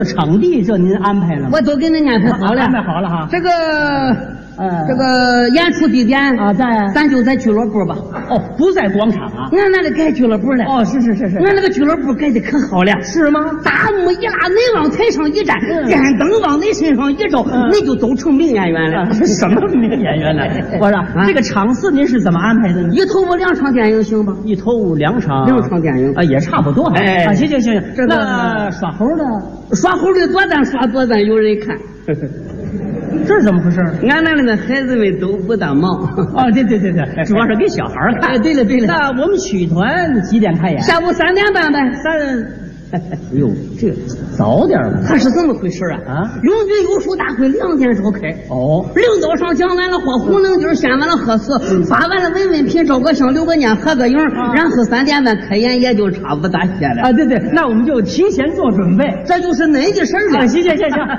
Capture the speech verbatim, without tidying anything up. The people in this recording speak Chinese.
场地这您安排了吗？ 我都给您安排好了， 安排好了哈。 这个， 呃， 这个演出地点啊，在咱就在俱乐部吧。 哦，不在广场啊。 俺那里盖俱乐部了。 哦，是是是是。 俺那个俱乐部盖的可好了。 是吗？ 大幕一拉，你往台上一站，电灯往你身上一照，你就都成名演员了。 什么名演员了？我说这个场次您是怎么安排的呢？ 一头五两场电影行吧？ 一头五两场， 两场电影啊，也差不多。 哎， 行行行行， 这个那耍猴的， 耍猴的多咱耍多咱有人看。 这是怎么回事？ 俺那里的孩子们都不大忙。 哦，对对对对，主要是给小孩看。 哎，对了对了， 那我们曲团几点开演？ 下午三点半呗。 三。哎呦，这个早点吧？ 他是怎么回事啊？ 啊， 永军有术大会两点召开。 哦， 领导上讲完了喝红冷酒，献完了喝死，发完了文文凭，照个相，留个念，合个影，啊、然后三点半开演也就差不大些了。 啊，对对，那我们就提前做准备， 这就是恁的事儿了。 啊，行行行行。